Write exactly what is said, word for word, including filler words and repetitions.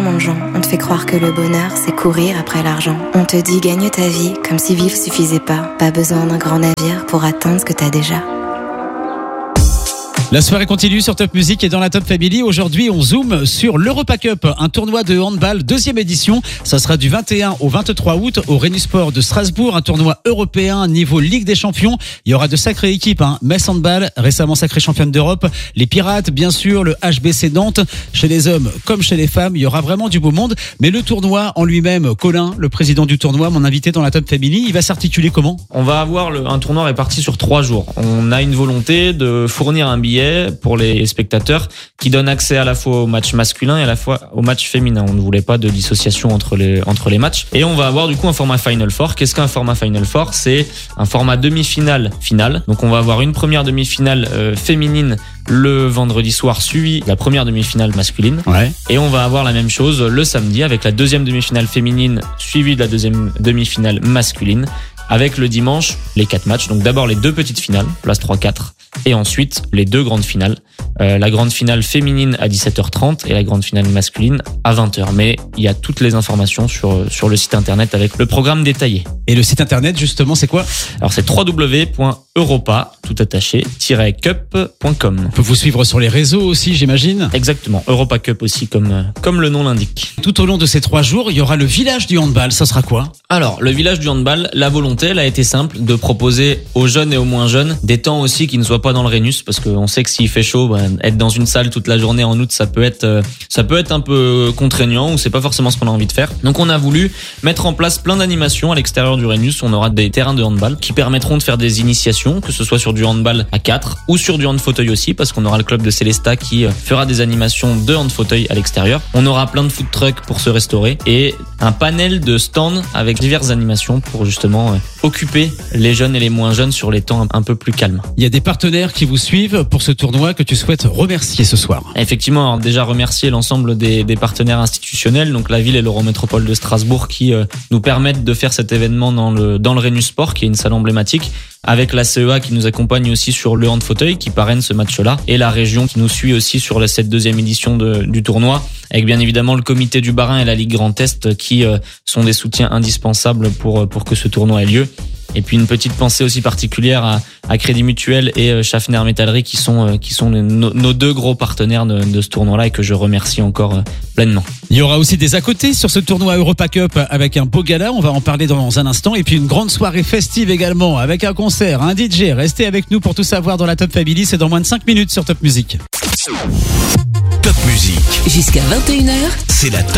tellement de gens. On te fait croire que le bonheur, c'est courir après l'argent. On te dit gagne ta vie, comme si vivre suffisait pas. Pas besoin d'un grand navire pour atteindre ce que t'as déjà. La soirée continue sur Top Music et dans la Top Family. Aujourd'hui, on zoome sur l'Europa Cup, un tournoi de handball, deuxième édition. Ça sera du vingt et un au vingt-trois août au Réunisport de Strasbourg, un tournoi européen niveau Ligue des Champions. Il y aura de sacrées équipes, hein. Metz Handball, récemment sacrée championne d'Europe. Les Pirates, bien sûr, le H B C Nantes. Chez les hommes comme chez les femmes, il y aura vraiment du beau monde. Mais le tournoi en lui-même, Colin, le président du tournoi, mon invité dans la Top Family, il va s'articuler comment ? On va avoir le, un tournoi réparti sur trois jours. On a une volonté de fournir un billet pour les spectateurs qui donne accès à la fois au match masculin et à la fois au match féminin. On ne voulait pas de dissociation entre les, entre les matchs. Et on va avoir du coup un format Final Four. Qu'est-ce qu'un format Final Four ? C'est un format demi-finale finale. Donc on va avoir une première demi-finale euh, féminine le vendredi soir, suivi de la première demi-finale masculine. Ouais. Et on va avoir la même chose le samedi avec la deuxième demi-finale féminine suivie de la deuxième demi-finale masculine. Avec le dimanche, les quatre matchs. Donc d'abord les deux petites finales, place trois quatre. Et ensuite, les deux grandes finales. Euh, la grande finale féminine à dix-sept heures trente et la grande finale masculine à vingt heures. Mais il y a toutes les informations sur, sur le site internet avec le programme détaillé. Et le site internet, justement, c'est quoi ? Alors c'est w w w point europa, tout attaché, cup point com. On peut vous suivre sur les réseaux aussi, j'imagine ? Exactement, Europa Cup aussi, comme, comme le nom l'indique. Tout au long de ces trois jours, il y aura le village du handball. Ça sera quoi ? Alors, le village du handball, la volonté, elle a été simple, de proposer aux jeunes et aux moins jeunes des temps aussi qui ne soient pas dans le Rhénus, parce qu'on sait que s'il fait chaud, bah, être dans une salle toute la journée en août, ça peut être, euh, ça peut être un peu contraignant ou c'est pas forcément ce qu'on a envie de faire. Donc, on a voulu mettre en place plein d'animations à l'extérieur du Rhénus. On aura des terrains de handball qui permettront de faire des initiations, que ce soit sur du handball à quatre ou sur du hand fauteuil aussi, parce qu'on aura le club de Célestat qui fera des animations de hand fauteuil à l'extérieur. On aura plein de food trucks pour se restaurer et un panel de stands avec diverses animations pour justement euh, occuper les jeunes et les moins jeunes sur les temps un peu plus calmes. Il y a des partenaires qui vous suivent pour ce tournoi que tu souhaites remercier ce soir. Effectivement, alors déjà remercier l'ensemble des, des partenaires institutionnels, donc la ville et l'Eurométropole de Strasbourg qui euh, nous permettent de faire cet événement dans le dans le Réunisport, qui est une salle emblématique, avec la C E A qui nous accompagne aussi sur le hand fauteuil, qui parraine ce match-là, et la région qui nous suit aussi sur cette deuxième édition de, du tournoi, avec bien évidemment le comité du Bas-Rhin et la Ligue Grand Est qui euh, sont des soutiens indispensables pour pour que ce tournoi ait lieu. Et puis une petite pensée aussi particulière à, à Crédit Mutuel et euh, Schaffner Métallerie qui sont euh, qui sont nos, nos deux gros partenaires de, de ce tournoi-là et que je remercie encore euh, pleinement. Il y aura aussi des à côté sur ce tournoi Europa Cup avec un beau gala, on va en parler dans un instant, et puis une grande soirée festive également avec un concert, un D J. Restez avec nous pour tout savoir dans la Top Family, c'est dans moins de cinq minutes sur Top Music. Top Music. Jusqu'à vingt et une heures. C'est la Top